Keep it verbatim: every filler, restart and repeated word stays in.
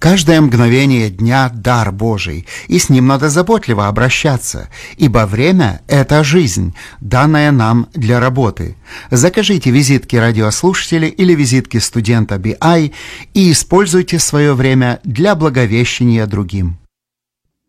Каждое мгновение дня – дар Божий, и с ним надо заботливо обращаться, ибо время – это жизнь, данная нам для работы. Закажите визитки радиослушателей или визитки студента би ай и используйте свое время для благовещения другим.